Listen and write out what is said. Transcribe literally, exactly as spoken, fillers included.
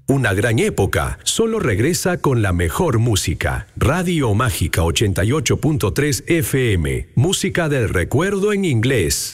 Una gran época solo regresa con la mejor música. Radio Mágica ochenta y ocho punto tres F M. Música del recuerdo en inglés.